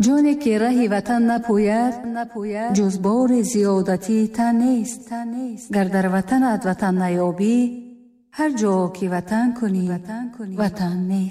جانی که راه وطن نپوید جز بار زیادتی تن نیست. گر در وطنت وطن نیابی هر جا که وطن کنی وطن نیست.